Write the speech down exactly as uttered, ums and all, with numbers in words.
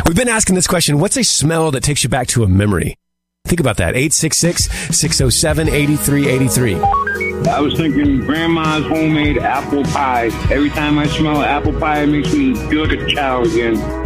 We've been asking this question. What's a smell that takes you back to a memory? Think about that. eight six six, six oh seven, eight three eight three. I was thinking grandma's homemade apple pie. Every time I smell apple pie, it makes me feel like a child again.